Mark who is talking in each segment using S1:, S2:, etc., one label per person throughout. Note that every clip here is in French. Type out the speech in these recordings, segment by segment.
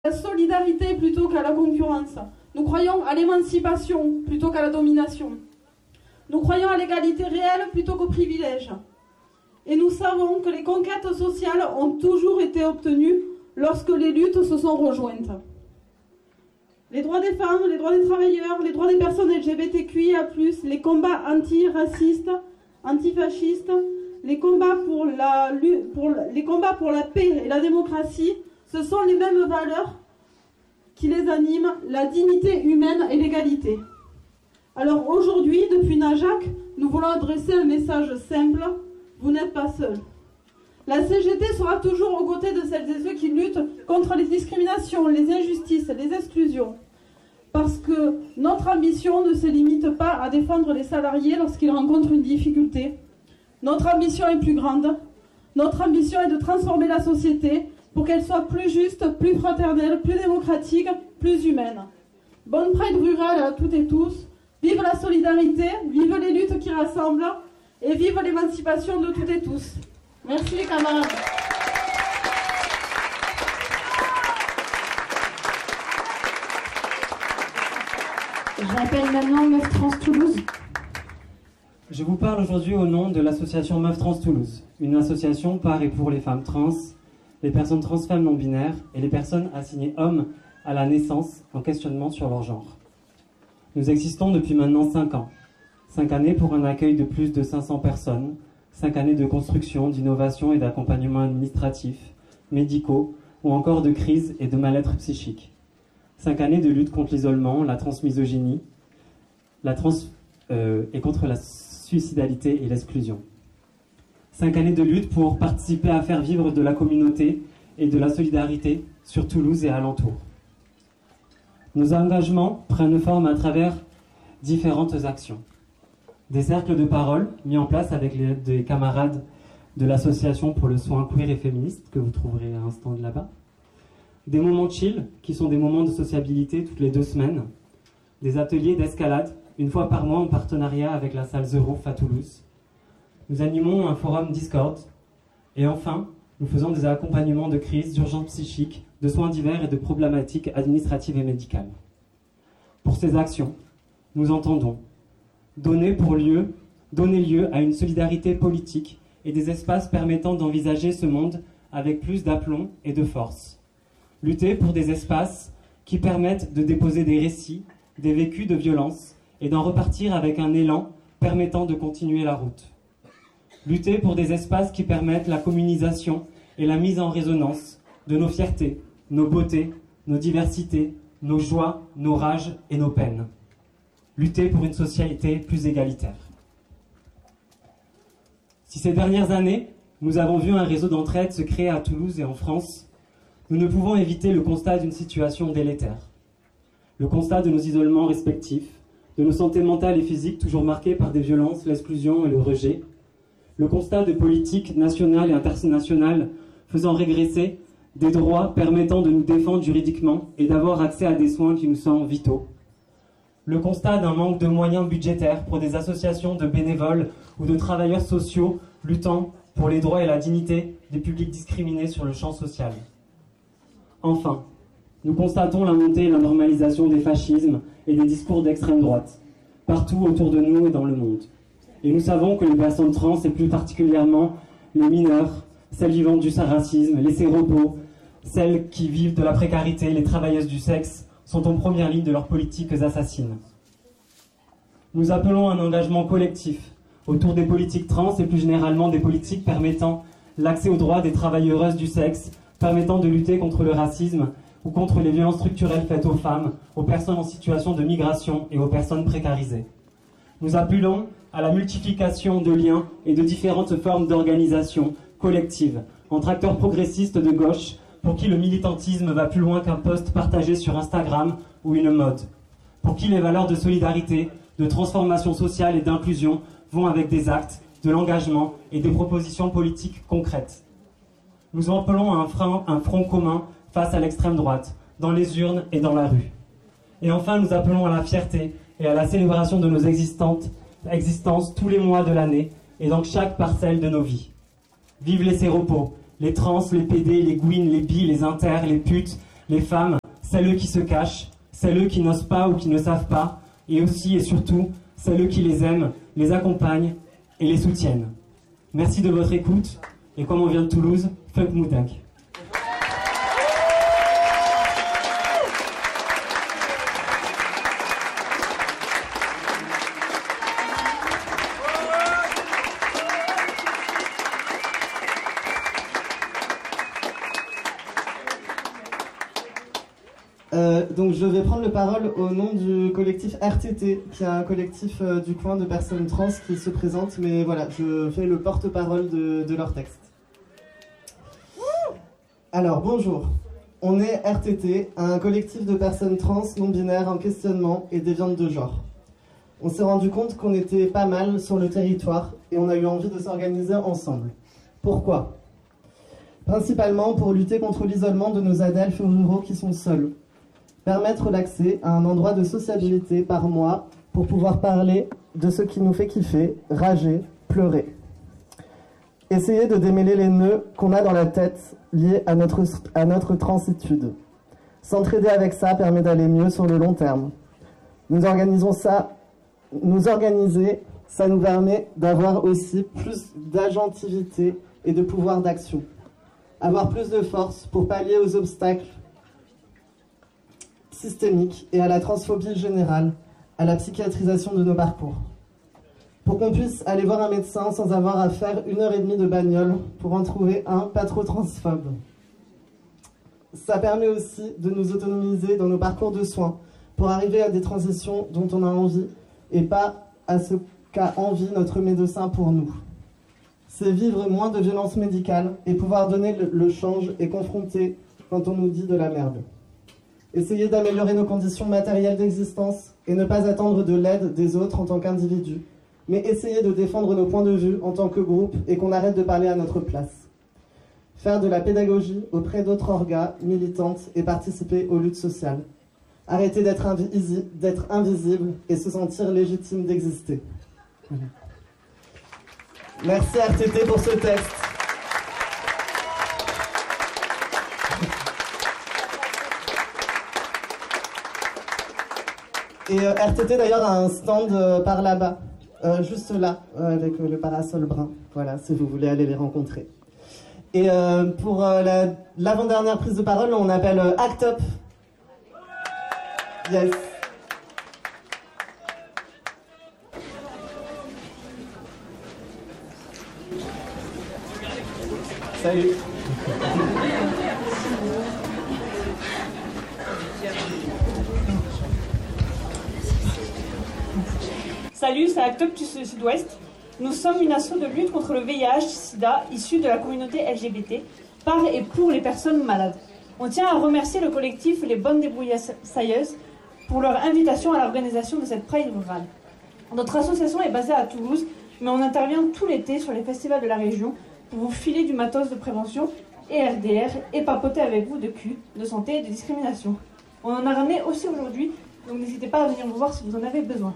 S1: la solidarité plutôt qu'à la concurrence. Nous croyons à l'émancipation plutôt qu'à la domination. Nous croyons à l'égalité réelle plutôt qu'au privilège. Et nous savons que les conquêtes sociales ont toujours été obtenues lorsque les luttes se sont rejointes. Les droits des femmes, les droits des travailleurs, les droits des personnes LGBTQIA+, les combats antiracistes, antifascistes, les combats pour la paix et la démocratie, ce sont les mêmes valeurs qui les animent, la dignité humaine et l'égalité. Alors aujourd'hui, depuis Najac, nous voulons adresser un message simple, vous n'êtes pas seuls. La CGT sera toujours aux côtés de celles et ceux qui luttent contre les discriminations, les injustices, les exclusions. Parce que notre ambition ne se limite pas à défendre les salariés lorsqu'ils rencontrent une difficulté. Notre ambition est plus grande. Notre ambition est de transformer la société pour qu'elle soit plus juste, plus fraternelle, plus démocratique, plus humaine. Bonne Pride rurale à toutes et tous. Vive la solidarité, vive les luttes qui rassemblent et vive l'émancipation de toutes et tous. Merci les camarades.
S2: J'appelle maintenant Meuf Trans Toulouse.
S3: Je vous parle aujourd'hui au nom de l'association Meuf Trans Toulouse, une association par et pour les femmes trans, les personnes trans femmes non binaires et les personnes assignées hommes à la naissance en questionnement sur leur genre. Nous existons depuis maintenant 5 ans. 5 années pour un accueil de plus de 500 personnes, 5 années de construction, d'innovation et d'accompagnement administratif, médicaux ou encore de crise et de mal-être psychique. 5 années de lutte contre l'isolement, la transmisogynie, et contre la suicidalité et l'exclusion. 5 années de lutte pour participer à faire vivre de la communauté et de la solidarité sur Toulouse et alentours. Nos engagements prennent forme à travers différentes actions. Des cercles de parole mis en place avec des camarades de l'association pour le soin queer et féministe que vous trouverez à un stand là-bas. Des moments chill, qui sont des moments de sociabilité toutes les 2 semaines. Des ateliers d'escalade, une fois par mois en partenariat avec la salle The Roof à Toulouse. Nous animons un forum Discord. Et enfin, nous faisons des accompagnements de crise, d'urgence psychique, de soins divers et de problématiques administratives et médicales. Pour ces actions, nous entendons donner lieu à une solidarité politique et des espaces permettant d'envisager ce monde avec plus d'aplomb et de force. Lutter pour des espaces qui permettent de déposer des récits, des vécus de violence et d'en repartir avec un élan permettant de continuer la route. Lutter pour des espaces qui permettent la communisation et la mise en résonance de nos fiertés, nos beautés, nos diversités, nos joies, nos rages et nos peines. Lutter pour une société plus égalitaire. Si ces dernières années, nous avons vu un réseau d'entraide se créer à Toulouse et en France, nous ne pouvons éviter le constat d'une situation délétère. Le constat de nos isolements respectifs, de nos santé mentale et physique toujours marquées par des violences, l'exclusion et le rejet. Le constat de politiques nationales et internationales faisant régresser des droits permettant de nous défendre juridiquement et d'avoir accès à des soins qui nous sont vitaux. Le constat d'un manque de moyens budgétaires pour des associations de bénévoles ou de travailleurs sociaux luttant pour les droits et la dignité des publics discriminés sur le champ social. Enfin, nous constatons la montée et la normalisation des fascismes et des discours d'extrême droite, partout autour de nous et dans le monde. Et nous savons que les personnes trans, et plus particulièrement les mineurs, celles vivant du racisme, les séropos, celles qui vivent de la précarité, les travailleuses du sexe, sont en première ligne de leurs politiques assassines. Nous appelons à un engagement collectif autour des politiques trans et plus généralement des politiques permettant l'accès aux droits des travailleuses du sexe, permettant de lutter contre le racisme ou contre les violences structurelles faites aux femmes, aux personnes en situation de migration et aux personnes précarisées. Nous appelons à la multiplication de liens et de différentes formes d'organisation collective entre acteurs progressistes de gauche pour qui le militantisme va plus loin qu'un post partagé sur Instagram ou une mode, pour qui les valeurs de solidarité, de transformation sociale et d'inclusion vont avec des actes, de l'engagement et des propositions politiques concrètes. Nous appelons à un front commun face à l'extrême droite, dans les urnes et dans la rue. Et enfin, nous appelons à la fierté et à la célébration de nos existences tous les mois de l'année et dans chaque parcelle de nos vies. Vive les séropos, les trans, les PD, les gouines, les bi, les inter, les putes, les femmes, celles qui se cachent, celles qui n'osent pas ou qui ne savent pas, et aussi et surtout celles qui les aiment, les accompagnent et les soutiennent. Merci de votre écoute, et comme on vient de Toulouse, Funk Moudak.
S2: Donc je vais prendre la parole au nom du collectif RTT, qui est un collectif du coin de personnes trans qui se présentent, mais voilà, je fais le porte-parole de leur texte. Alors bonjour, on est RTT, un collectif de personnes trans non-binaires en questionnement et déviantes de genre. On s'est rendu compte qu'on était pas mal sur le territoire et on a eu envie de s'organiser ensemble. Pourquoi ? Principalement pour lutter contre l'isolement de nos adelphes ruraux qui sont seuls. Permettre l'accès à un endroit de sociabilité par mois pour pouvoir parler de ce qui nous fait kiffer, rager, pleurer. Essayer de démêler les nœuds qu'on a dans la tête liés à notre transitude. S'entraider avec ça permet d'aller mieux sur le long terme. Nous organiser, ça nous permet d'avoir aussi plus d'agentivité et de pouvoir d'action. Avoir plus de force pour pallier aux obstacles systémique et à la transphobie générale, à la psychiatrisation de nos parcours. Pour qu'on puisse aller voir un médecin sans avoir à faire 1h30 de bagnole pour en trouver un pas trop transphobe. Ça permet aussi de nous autonomiser dans nos parcours de soins pour arriver à des transitions dont on a envie et pas à ce qu'a envie notre médecin pour nous. C'est vivre moins de violence médicale et pouvoir donner le change et confronter quand on nous dit de la merde. Essayer d'améliorer nos conditions matérielles d'existence et ne pas attendre de l'aide des autres en tant qu'individus, mais essayer de défendre nos points de vue en tant que groupe et qu'on arrête de parler à notre place. Faire de la pédagogie auprès d'autres orgas militantes et participer aux luttes sociales. Arrêter d'être invisible et se sentir légitime d'exister. Merci RTT pour ce texte. Et RTT d'ailleurs a un stand par là-bas, juste là, avec le parasol brun. Voilà, si vous voulez aller les rencontrer. Et pour l'avant-dernière prise de parole, on appelle Act Up. Yes. Salut.
S4: Salut, c'est Act Up du Sud-Ouest. Nous sommes une asso de lutte contre le VIH-Sida issue de la communauté LGBT par et pour les personnes malades. On tient à remercier le collectif Les Bonnes Débrouillassaieuses pour leur invitation à l'organisation de cette Pride rurale. Notre association est basée à Toulouse, mais on intervient tout l'été sur les festivals de la région pour vous filer du matos de prévention et RDR et papoter avec vous de cul, de santé et de discrimination. On en a ramené aussi aujourd'hui, donc n'hésitez pas à venir nous voir si vous en avez besoin.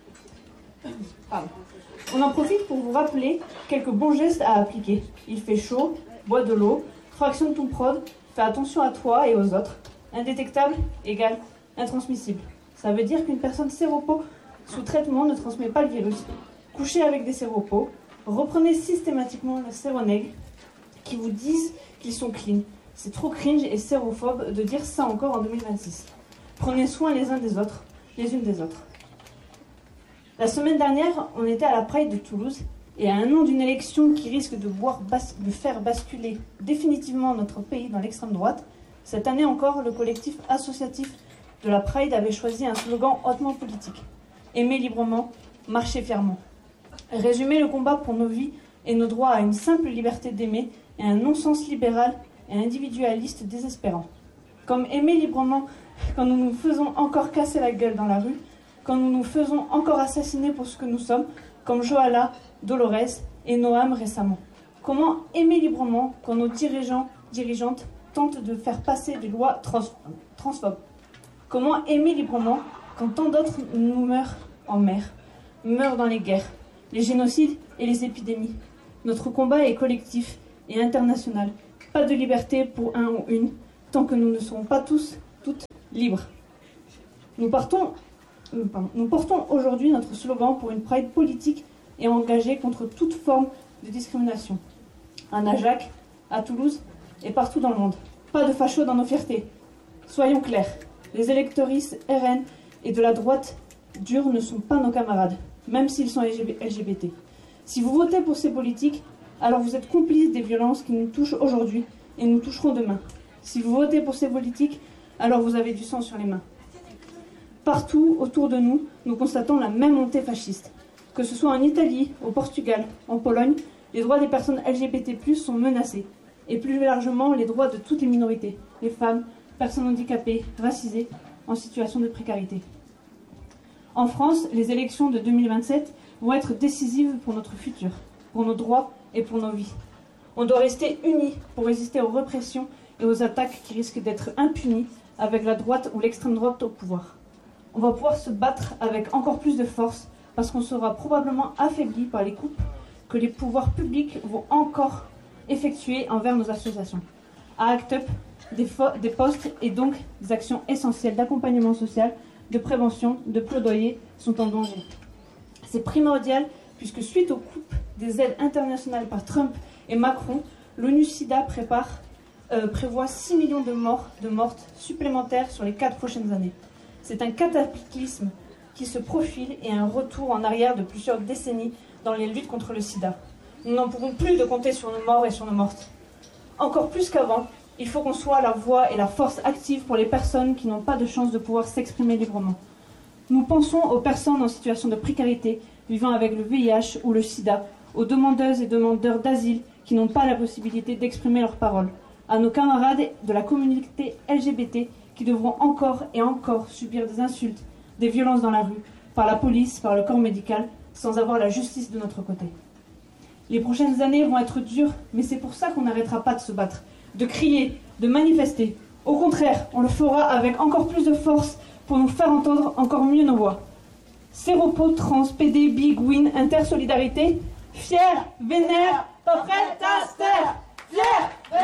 S4: Pardon. On en profite pour vous rappeler quelques bons gestes à appliquer. Il fait chaud, bois de l'eau, fractionne ton prod, fais attention à toi et aux autres. Indétectable égale intransmissible. Ça veut dire qu'une personne séropo sous traitement ne transmet pas le virus. Couchez avec des séropos, reprenez systématiquement le séronègue qui vous disent qu'ils sont clean. C'est trop cringe et sérophobe de dire ça encore en 2026. Prenez soin les uns des autres, les unes des autres. La semaine dernière, on était à la Pride de Toulouse et à un an d'une élection qui risque de faire basculer définitivement notre pays dans l'extrême droite, cette année encore, le collectif associatif de la Pride avait choisi un slogan hautement politique. Aimer librement, marcher fièrement. Résumer le combat pour nos vies et nos droits à une simple liberté d'aimer et un non-sens libéral et individualiste désespérant. Comme aimer librement quand nous nous faisons encore casser la gueule dans la rue, quand nous nous faisons encore assassiner pour ce que nous sommes, comme Joala, Dolores et Noam récemment. Comment aimer librement quand nos dirigeantes tentent de faire passer des lois transphobes? Comment aimer librement quand tant d'autres nous meurent en mer, meurent dans les guerres, les génocides et les épidémies? Notre combat est collectif et international. Pas de liberté pour un ou une, tant que nous ne serons pas toutes libres. Nous portons aujourd'hui notre slogan pour une Pride politique et engagée contre toute forme de discrimination. À Najac, à Toulouse et partout dans le monde. Pas de fachos dans nos fiertés. Soyons clairs, les électoristes RN et de la droite dure ne sont pas nos camarades, même s'ils sont LGBT. Si vous votez pour ces politiques, alors vous êtes complices des violences qui nous touchent aujourd'hui et nous toucheront demain. Si vous votez pour ces politiques, alors vous avez du sang sur les mains. Partout autour de nous, nous constatons la même montée fasciste. Que ce soit en Italie, au Portugal, en Pologne, les droits des personnes LGBT+ sont menacés. Et plus largement, les droits de toutes les minorités, les femmes, personnes handicapées, racisées, en situation de précarité. En France, les élections de 2027 vont être décisives pour notre futur, pour nos droits et pour nos vies. On doit rester unis pour résister aux répressions et aux attaques qui risquent d'être impunies avec la droite ou l'extrême droite au pouvoir. On va pouvoir se battre avec encore plus de force parce qu'on sera probablement affaibli par les coupes que les pouvoirs publics vont encore effectuer envers nos associations. À ACT UP, des postes et donc des actions essentielles d'accompagnement social, de prévention, de plaidoyer sont en danger. C'est primordial puisque suite aux coupes des aides internationales par Trump et Macron, l'ONU-SIDA prévoit 6 millions de mortes supplémentaires sur les 4 prochaines années. C'est un cataclysme qui se profile et un retour en arrière de plusieurs décennies dans les luttes contre le sida. Nous n'en pourrons plus de compter sur nos morts et sur nos mortes. Encore plus qu'avant, il faut qu'on soit la voix et la force active pour les personnes qui n'ont pas de chance de pouvoir s'exprimer librement. Nous pensons aux personnes en situation de précarité, vivant avec le VIH ou le sida, aux demandeuses et demandeurs d'asile qui n'ont pas la possibilité d'exprimer leurs paroles, à nos camarades de la communauté LGBT qui devront encore et encore subir des insultes, des violences dans la rue, par la police, par le corps médical, sans avoir la justice de notre côté. Les prochaines années vont être dures, mais c'est pour ça qu'on n'arrêtera pas de se battre, de crier, de manifester. Au contraire, on le fera avec encore plus de force pour nous faire entendre encore mieux nos voix. Séropo, Trans, PD, Big, Win, Intersolidarité, fier, vénère, pas prête à se taire. Fier,